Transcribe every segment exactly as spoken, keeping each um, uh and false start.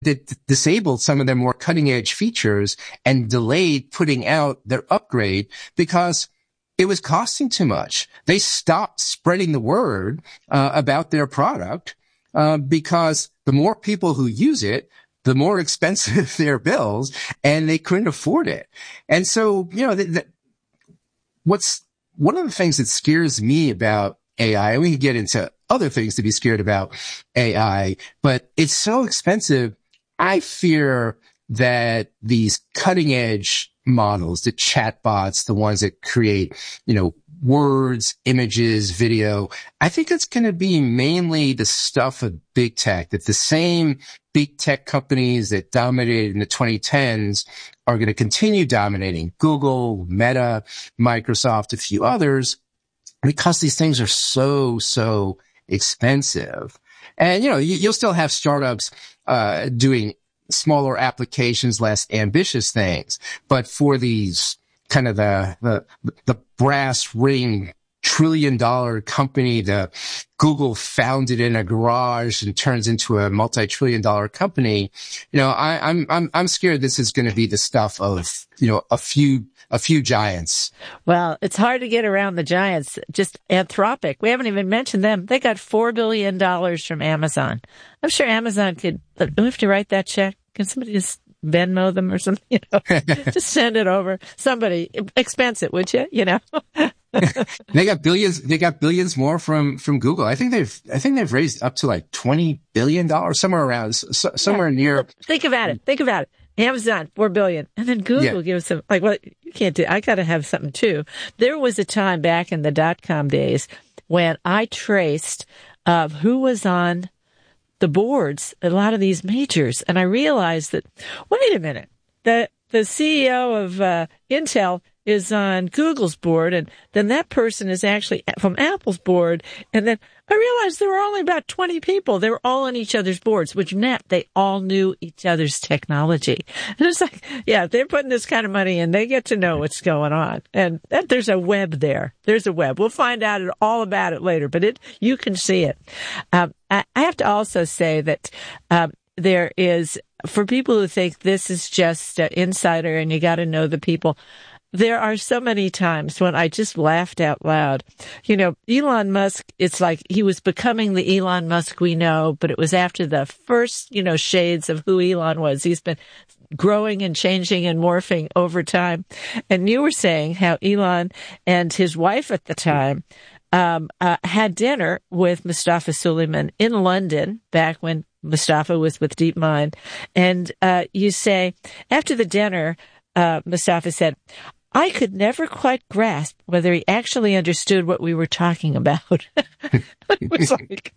that d- disabled some of their more cutting edge features and delayed putting out their upgrade because it was costing too much. They stopped spreading the word uh, about their product uh, because the more people who use it, the more expensive their bills, and they couldn't afford it. And so, you know, th- th- what's one of the things that scares me about A I, and we can get into other things to be scared about A I, but it's so expensive. I fear that these cutting edge models, the chatbots, the ones that create, you know, words, images, video, I think it's going to be mainly the stuff of big tech, that the same big tech companies that dominated in the twenty tens are going to continue dominating. Google, Meta, Microsoft, a few others, because these things are so, so expensive. And, you know, you, you'll still have startups uh doing smaller applications, less ambitious things. But for these kind of the, the, the brass ring trillion dollar company, the Google founded in a garage and turns into a multi-trillion dollar company, you know, I, I'm, I'm, I'm scared this is going to be the stuff of, you know, a few, a few giants. Well, it's hard to get around the giants. Just Anthropic. We haven't even mentioned them. They got four billion dollars from Amazon. I'm sure Amazon could, do we have to write that check? Can somebody just Venmo them or something? You know, just send it over. Somebody expense it, would you? You know, they got billions. They got billions more from from Google. I think they've. I think they've raised up to like twenty billion dollars, somewhere around, so, somewhere yeah. near. Think about it. Think about it. Amazon four billion, and then Google yeah. gives them like, well, you can't do. I got to have something too. There was a time back in the dot com days when I traced of uh, who was on the boards, a lot of these majors. And I realized that, wait a minute, the, the C E O of uh, Intel is on Google's board, and then that person is actually from Apple's board. And then I realized there were only about twenty people. They were all on each other's boards, which meant they all knew each other's technology. And it's like, yeah, they're putting this kind of money in, they get to know what's going on. And that, there's a web there. There's a web. We'll find out all about it later, but it, you can see it. Um, I, I have to also say that, um, there is, for people who think this is just uh, insider and you got to know the people, there are so many times when I just laughed out loud. You know, Elon Musk, it's like he was becoming the Elon Musk we know, but it was after the first, you know, shades of who Elon was. He's been growing and changing and morphing over time. And you were saying how Elon and his wife at the time um uh, had dinner with Mustafa Suleyman in London back when Mustafa was with DeepMind. And uh you say, after the dinner, uh Mustafa said, I could never quite grasp whether he actually understood what we were talking about. It was like,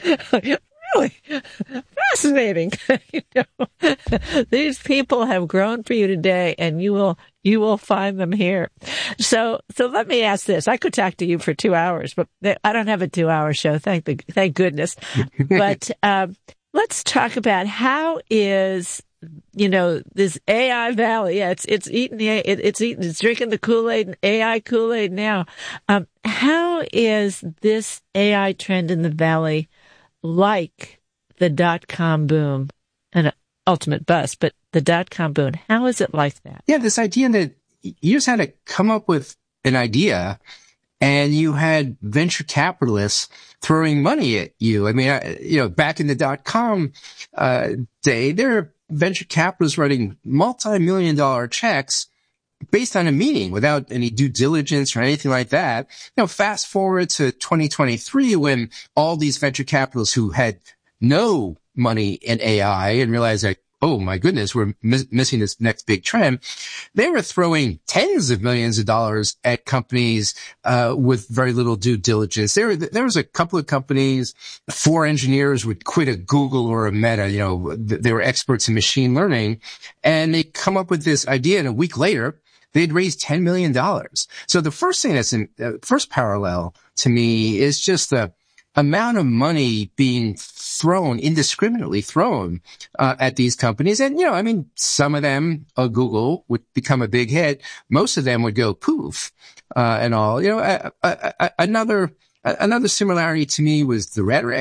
really fascinating. You know, these people have grown for you today, and you will you will find them here. So, so let me ask this. I could talk to you for two hours, but I don't have a two-hour show. Thank the thank goodness. But um, let's talk about how is, you know, this A I Valley. Yeah, it's, it's eating the, it, it's eating, it's drinking the Kool-Aid, A I Kool-Aid now. Um, how is this A I trend in the Valley like the dot-com boom and ultimate bust, but the dot-com boom? How is it like that? Yeah, this idea that you just had to come up with an idea and you had venture capitalists throwing money at you. I mean, I, you know, back in the dot-com uh, day, there were venture capitalists writing multi-million dollar checks based on a meeting without any due diligence or anything like that. You know, fast forward to twenty twenty-three when all these venture capitalists who had no money in A I and realized that, oh my goodness, we're mis- missing this next big trend, they were throwing tens of millions of dollars at companies uh with very little due diligence. There, there was a couple of companies, four engineers would quit a Google or a Meta, you know, they were experts in machine learning, and they come up with this idea, and a week later, they'd raised ten million dollars. So the first thing that's in, uh, first parallel to me is just the amount of money being thrown, indiscriminately thrown, uh, at these companies. And, you know, I mean, some of them, uh, Google would become a big hit. Most of them would go poof, uh, and all. You know, uh, uh, uh, another, uh, another similarity to me was the rhetoric.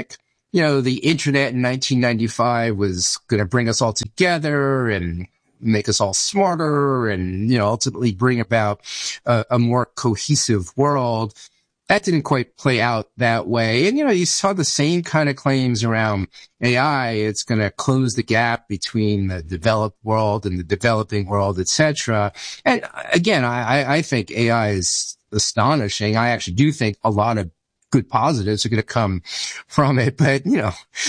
you know, the internet in nineteen ninety-five was going to bring us all together and make us all smarter and, you know, ultimately bring about a, a more cohesive world. That didn't quite play out that way. And, you know, you saw the same kind of claims around A I. It's going to close the gap between the developed world and the developing world, et cetera. And again, I, I think A I is astonishing. I actually do think a lot of good positives are going to come from it, but, you know,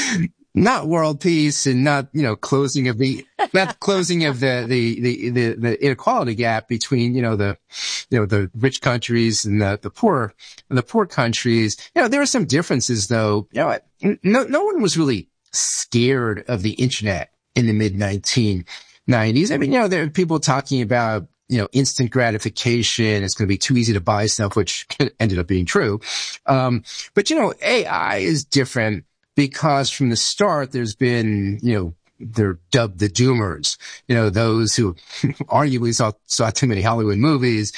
not world peace and not, you know, closing of the, not closing of the, the, the, the, the inequality gap between, you know, the, you know, the rich countries and the, the poor, the poor countries. You know, there are some differences though. You know, no, no one was really scared of the internet in the mid nineteen nineties. I mean, you know, there are people talking about, you know, instant gratification. It's going to be too easy to buy stuff, which ended up being true. Um, but, you know, A I is different because from the start, there's been, you know, they're dubbed the doomers, you know, those who arguably saw, saw too many Hollywood movies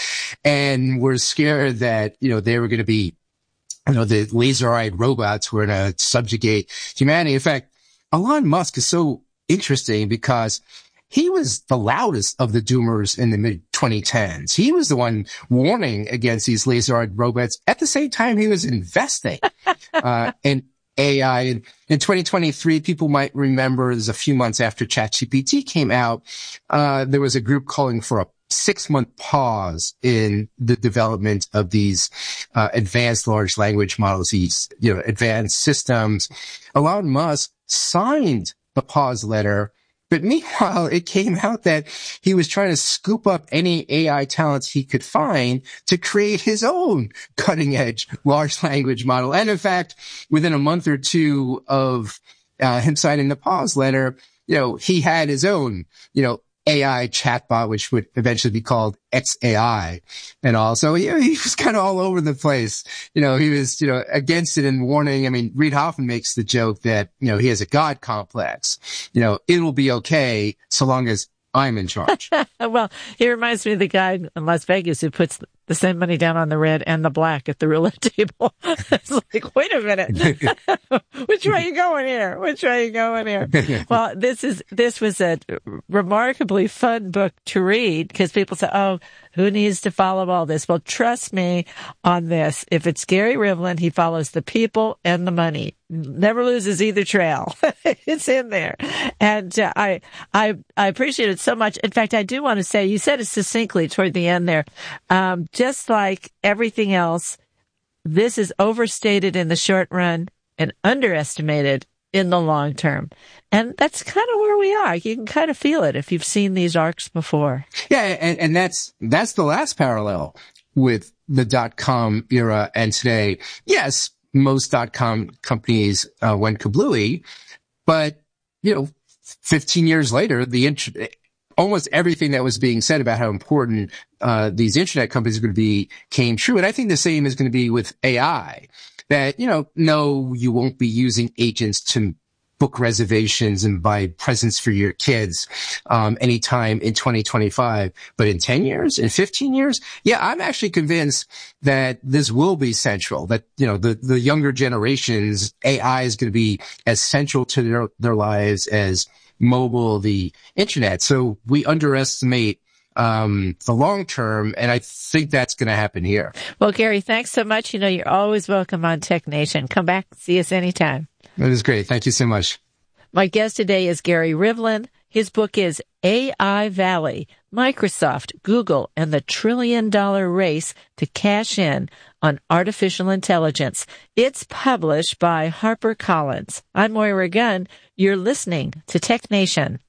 and were scared that, you know, they were going to be, you know, the laser-eyed robots were going to subjugate humanity. In fact, Elon Musk is so interesting because he was the loudest of the doomers in the mid twenty tens. He was the one warning against these laser-eyed robots at the same time he was investing, uh, in A I. In, in twenty twenty-three, people might remember, there's a few months after ChatGPT came out, uh, there was a group calling for a six-month pause in the development of these uh, advanced large language models, these, you know, advanced systems. Elon Musk signed the pause letter, but meanwhile, it came out that he was trying to scoop up any A I talents he could find to create his own cutting-edge large language model. And in fact, within a month or two of uh, him signing the pause letter, you know, he had his own, you know, A I chatbot, which would eventually be called X A I and all. So, you know, he was kind of all over the place. You know, he was, you know, against it and warning. I mean, Reid Hoffman makes the joke that, you know, he has a God complex. You know, it will be okay so long as I'm in charge. Well, he reminds me of the guy in Las Vegas who puts the same money down on the red and the black at the roulette table. It's like, wait a minute. Which way are you going here? Which way are you going here? Well, this is, this was a remarkably fun book to read because people say, oh, who needs to follow all this? Well, trust me on this. If it's Gary Rivlin, he follows the people and the money. Never loses either trail. It's in there. And uh, I, I, I appreciate it so much. In fact, I do want to say, you said it succinctly toward the end there. Um, just like everything else, this is overstated in the short run and underestimated in the long term. And that's kind of where we are. You can kind of feel it if you've seen these arcs before. Yeah. And, and that's, that's the last parallel with the dot-com era and today. Yes, most dot-com companies uh, went kablooey, but, you know, fifteen years later, the int- almost everything that was being said about how important uh these internet companies are going to be came true. And I think the same is going to be with A I. That, you know, no, you won't be using agents to book reservations and buy presents for your kids um anytime in twenty twenty-five. But in ten years, in fifteen years, yeah, I'm actually convinced that this will be central, that, you know, the, the younger generations, A I is going to be as central to their, their lives as mobile, the internet. So we underestimate um the long term, and I think that's going to happen here. Well, Gary, thanks so much. You know, you're always welcome on Tech Nation. Come back, see us anytime. That is great. Thank you so much. My guest today is Gary Rivlin. His book is A I Valley, Microsoft, Google, and the Trillion Dollar Race to Cash In on Artificial Intelligence. It's published by HarperCollins. I'm Moira Gunn. You're listening to Tech Nation.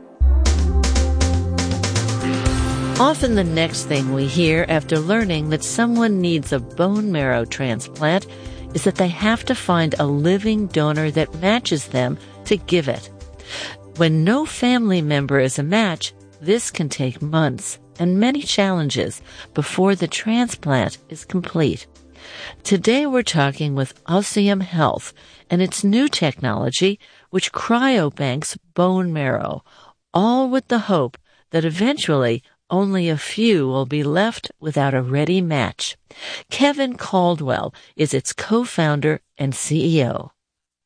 Often the next thing we hear after learning that someone needs a bone marrow transplant is that they have to find a living donor that matches them to give it. When no family member is a match, this can take months and many challenges before the transplant is complete. Today we're talking with Osseum Health and its new technology, which cryobanks bone marrow, all with the hope that eventually only a few will be left without a ready match. Kevin Caldwell is its co-founder and C E O.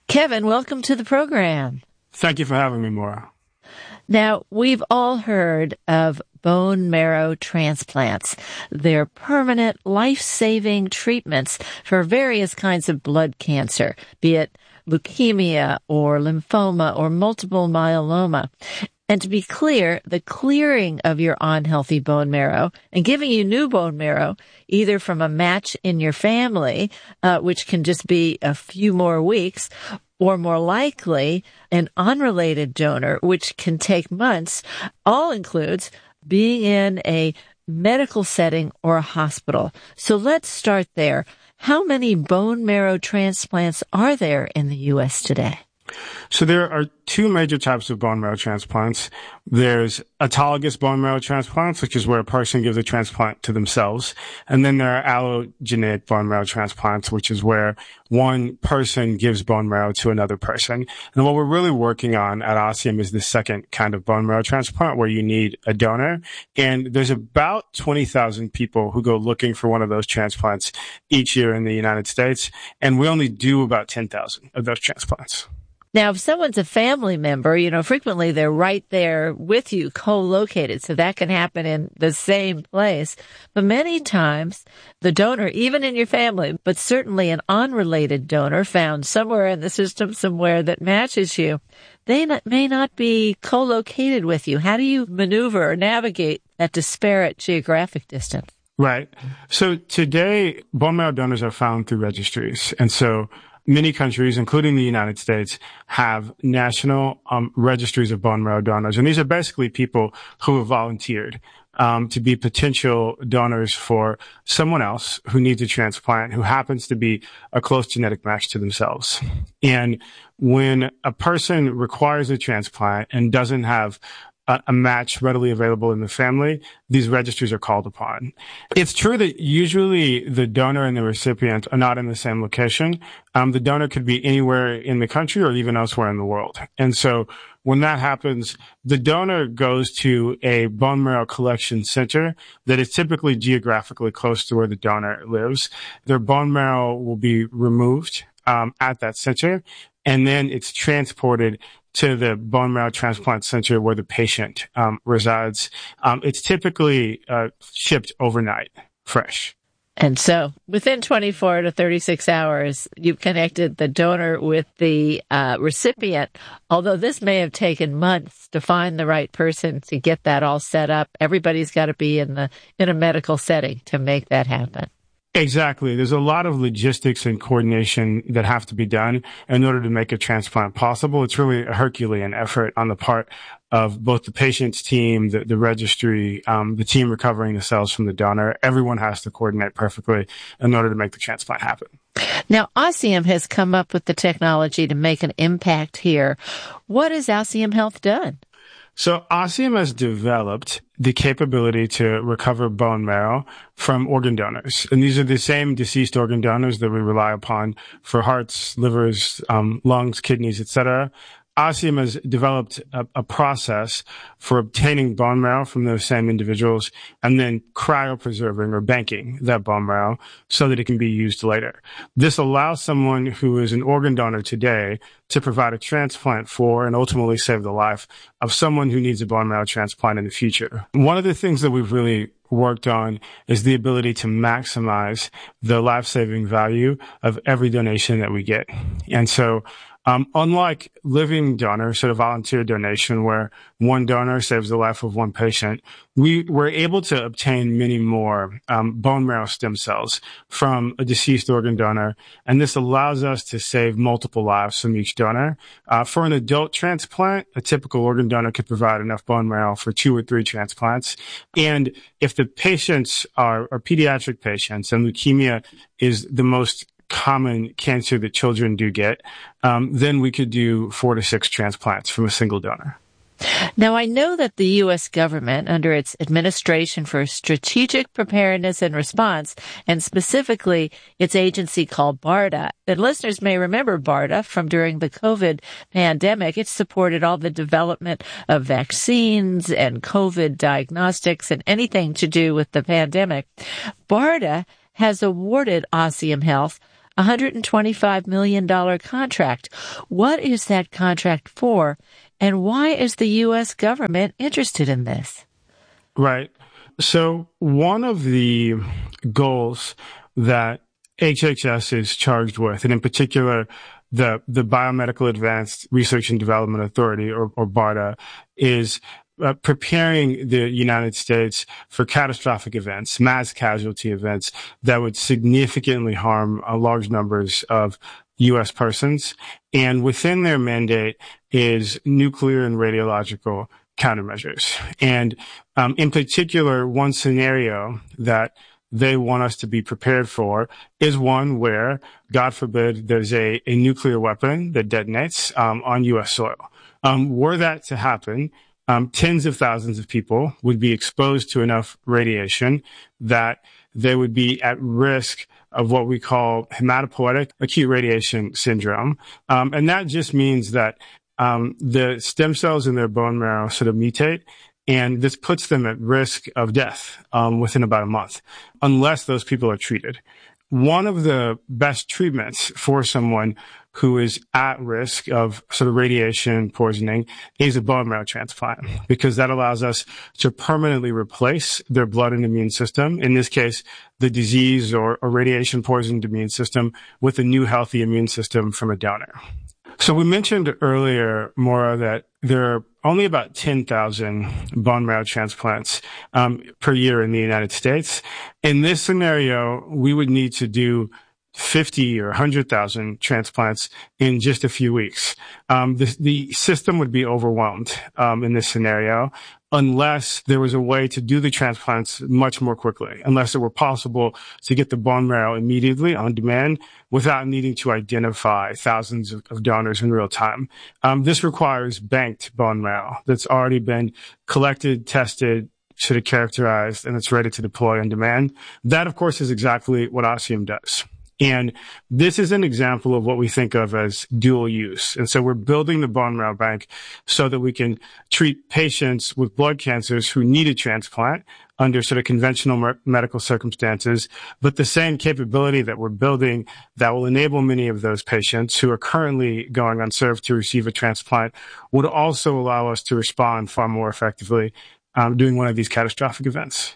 Kevin, welcome to the program. Thank you for having me, Maura. Now, we've all heard of bone marrow transplants. They're permanent, life-saving treatments for various kinds of blood cancer, be it leukemia or lymphoma or multiple myeloma. And to be clear, the clearing of your unhealthy bone marrow and giving you new bone marrow, either from a match in your family, uh, which can just be a few more weeks, or more likely, an unrelated donor, which can take months, all includes being in a medical setting or a hospital. So let's start there. How many bone marrow transplants are there in the U S today? So there are two major types of bone marrow transplants. There's autologous bone marrow transplants, which is where a person gives a transplant to themselves. And then there are allogeneic bone marrow transplants, which is where one person gives bone marrow to another person. And what we're really working on at OSSIUM is the second kind of bone marrow transplant, where you need a donor. And there's about twenty thousand people who go looking for one of those transplants each year in the United States. And we only do about ten thousand of those transplants. Now, if someone's a family member, you know, frequently they're right there with you, co-located, so that can happen in the same place. But many times, the donor, even in your family, but certainly an unrelated donor found somewhere in the system, somewhere that matches you, they not, may not be co-located with you. How do you maneuver or navigate that disparate geographic distance? Right. So today, bone marrow donors are found through registries. And so many countries, including the United States, have national um, registries of bone marrow donors. And these are basically people who have volunteered um, to be potential donors for someone else who needs a transplant, who happens to be a close genetic match to themselves. And when a person requires a transplant and doesn't have a match readily available in the family, these registries are called upon. It's true that usually the donor and the recipient are not in the same location. Um, the donor could be anywhere in the country or even elsewhere in the world. And so when that happens, the donor goes to a bone marrow collection center that is typically geographically close to where the donor lives. Their bone marrow will be removed um, at that center, and then it's transported to the bone marrow transplant center where the patient um, resides. Um, it's typically uh, shipped overnight, fresh. And so within twenty-four to thirty-six hours, you've connected the donor with the uh, recipient, although this may have taken months to find the right person to get that all set up. Everybody's got to be in the in a medical setting to make that happen. Exactly. There's a lot of logistics and coordination that have to be done in order to make a transplant possible. It's really a Herculean effort on the part of both the patient's team, the, the registry, um, the team recovering the cells from the donor. Everyone has to coordinate perfectly in order to make the transplant happen. Now, OSSIUM has come up with the technology to make an impact here. What has OSSIUM Health done? So OSSIUM has developed the capability to recover bone marrow from organ donors. And these are the same deceased organ donors that we rely upon for hearts, livers, um, lungs, kidneys, et cetera. OSSIUM has developed a, a process for obtaining bone marrow from those same individuals and then cryopreserving or banking that bone marrow so that it can be used later. This allows someone who is an organ donor today to provide a transplant for and ultimately save the life of someone who needs a bone marrow transplant in the future. One of the things that we've really worked on is the ability to maximize the life-saving value of every donation that we get. And so Um, unlike living donor, sort of volunteer donation, where one donor saves the life of one patient, we were able to obtain many more um, bone marrow stem cells from a deceased organ donor, and this allows us to save multiple lives from each donor. Uh, for an adult transplant, a typical organ donor could provide enough bone marrow for two or three transplants. And if the patients are, are pediatric patients, and leukemia is the most common cancer that children do get, um, then we could do four to six transplants from a single donor. Now, I know that the U S government, under its Administration for Strategic Preparedness and Response, and specifically its agency called BARDA, and listeners may remember BARDA from during the COVID pandemic. It supported all the development of vaccines and COVID diagnostics and anything to do with the pandemic. BARDA has awarded OSSIUM Health one hundred twenty-five million dollars contract. What is that contract for, and why is the U S government interested in this? Right. So one of the goals that H H S is charged with, and in particular, the, the Biomedical Advanced Research and Development Authority, or, or BARDA, is uh, preparing the United States for catastrophic events, mass casualty events that would significantly harm uh, large numbers of U S persons. And within their mandate is nuclear and radiological countermeasures. And um, in particular, one scenario that they want us to be prepared for is one where, God forbid, there's a, a nuclear weapon that detonates um, on U S soil. Um, were that to happen, um, tens of thousands of people would be exposed to enough radiation that they would be at risk of what we call hematopoietic acute radiation syndrome. Um, and that just means that um, the stem cells in their bone marrow sort of mutate, and this puts them at risk of death um, within about a month, unless those people are treated. One of the best treatments for someone who is at risk of sort of radiation poisoning is a bone marrow transplant, because that allows us to permanently replace their blood and immune system, in this case, the disease or, or radiation poisoned immune system, with a new healthy immune system from a donor. So we mentioned earlier, Maura, that there are only about ten thousand bone marrow transplants um, per year in the United States. In this scenario, we would need to do fifty or one hundred thousand transplants in just a few weeks. Um, the, the system would be overwhelmed um, in this scenario, unless there was a way to do the transplants much more quickly, unless it were possible to get the bone marrow immediately on demand without needing to identify thousands of, of donors in real time. Um, this requires banked bone marrow that's already been collected, tested, sort of characterized, and it's ready to deploy on demand. That, of course, is exactly what Ossium does. And this is an example of what we think of as dual use. And so we're building the bone marrow bank so that we can treat patients with blood cancers who need a transplant under sort of conventional medical circumstances, but the same capability that we're building that will enable many of those patients who are currently going unserved to receive a transplant would also allow us to respond far more effectively um, during one of these catastrophic events.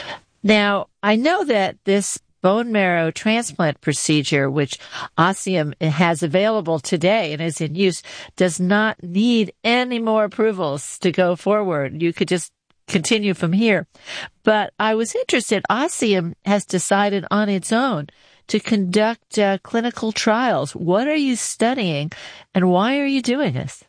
Now, I know that this bone marrow transplant procedure, which Ossium has available today and is in use, does not need any more approvals to go forward. You could just continue from here. But I was interested, Ossium has decided on its own to conduct uh, clinical trials. What are you studying, and why are you doing this?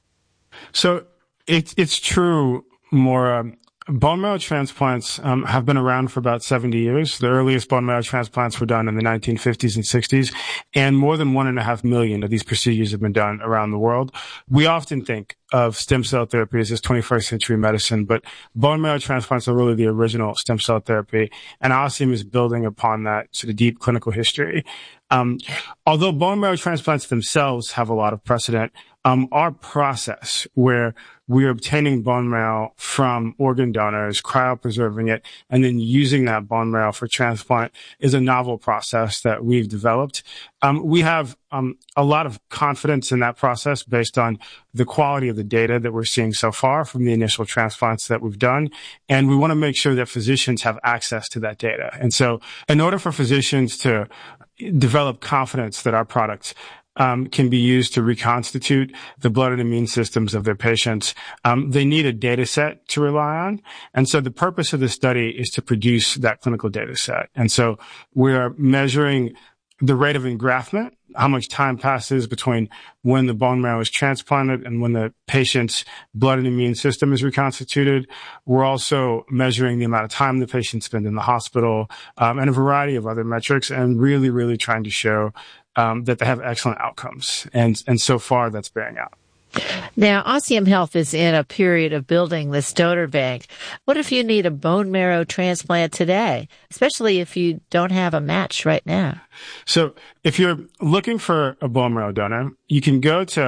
So it, it's true, Maura. Bone marrow transplants um, have been around for about seventy years. The earliest bone marrow transplants were done in the nineteen fifties and sixties, and more than one and a half million of these procedures have been done around the world. We often think of stem cell therapy as this twenty-first century medicine, but bone marrow transplants are really the original stem cell therapy, and Ossium is building upon that sort of deep clinical history. Um, although bone marrow transplants themselves have a lot of precedent, um, our process where we're obtaining bone marrow from organ donors, cryopreserving it, and then using that bone marrow for transplant is a novel process that we've developed. Um, we have um, a lot of confidence in that process based on the quality of the data that we're seeing so far from the initial transplants that we've done. And we want to make sure that physicians have access to that data. And so in order for physicians to develop confidence that our products Um, can be used to reconstitute the blood and immune systems of their patients, um, they need a data set to rely on. And so the purpose of the study is to produce that clinical data set. And so we're measuring the rate of engraftment, how much time passes between when the bone marrow is transplanted and when the patient's blood and immune system is reconstituted. We're also measuring the amount of time the patient spends in the hospital, um, and a variety of other metrics, and really, really trying to show Um, that they have excellent outcomes. And, and so far that's bearing out. Now, Ossium Health is in a period of building this donor bank. What if you need a bone marrow transplant today, especially if you don't have a match right now? So if you're looking for a bone marrow donor, you can go to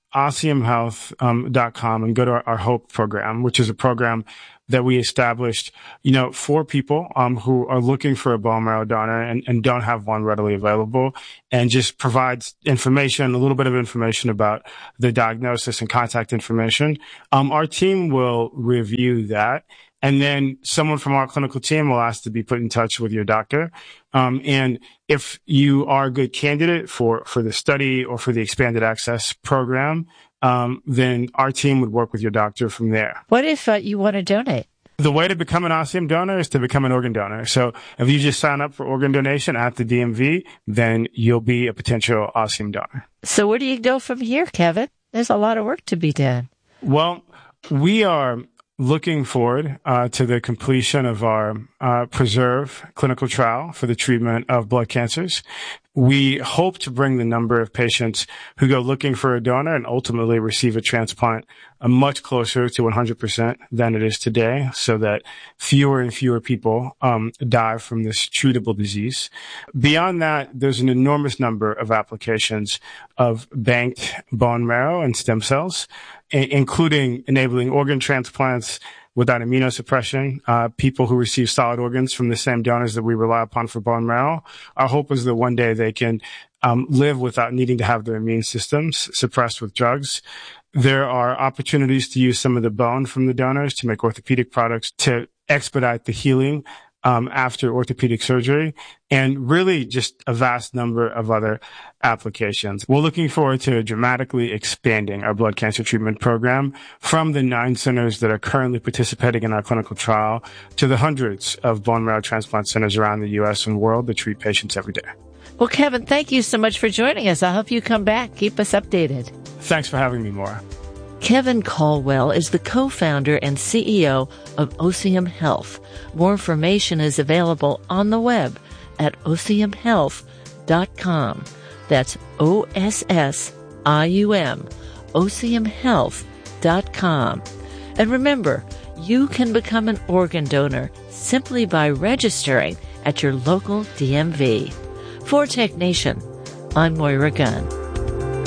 osseum health dot com and go to our, our HOPE program, which is a program that we established, you know, for people um, who are looking for a bone marrow donor and, and don't have one readily available, and just provides information, a little bit of information about the diagnosis and contact information. Um, our team will review that. And then someone from our clinical team will ask to be put in touch with your doctor. Um, and if you are a good candidate for, for the study or for the expanded access program, um, then our team would work with your doctor from there. What if uh, you want to donate? The way to become an Osseum donor is to become an organ donor. So if you just sign up for organ donation at the D M V, then you'll be a potential Osseum donor. So where do you go from here, Kevin? There's a lot of work to be done. Well, we are looking forward uh, to the completion of our uh, PRESERVE clinical trial for the treatment of blood cancers. We hope to bring the number of patients who go looking for a donor and ultimately receive a transplant uh, much closer to one hundred percent than it is today, so that fewer and fewer people um, die from this treatable disease. Beyond that, there's an enormous number of applications of banked bone marrow and stem cells, including enabling organ transplants without immunosuppression, uh, people who receive solid organs from the same donors that we rely upon for bone marrow. Our hope is that one day they can um, live without needing to have their immune systems suppressed with drugs. There are opportunities to use some of the bone from the donors to make orthopedic products to expedite the healing Um, after orthopedic surgery, and really just a vast number of other applications. We're looking forward to dramatically expanding our blood cancer treatment program from the nine centers that are currently participating in our clinical trial to the hundreds of bone marrow transplant centers around the U S and world that treat patients every day. Well, Kevin, thank you so much for joining us. I hope you come back. Keep us updated. Thanks for having me, Maura. Kevin Caldwell is the co-founder and C E O of Osseum Health. More information is available on the web at osseum health dot com. That's O S S I U M, osseum health dot com. And remember, you can become an organ donor simply by registering at your local D M V. For Tech Nation, I'm Moira Gunn.